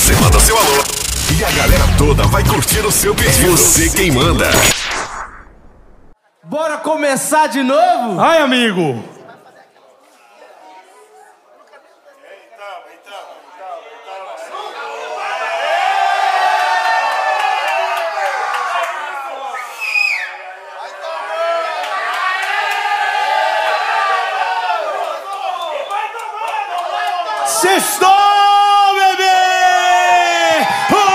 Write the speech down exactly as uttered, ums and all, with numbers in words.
Você manda seu alô e a galera toda vai curtir o seu pedido. Você quem manda. Bora começar de novo? Ai, amigo. Sextou, bebê!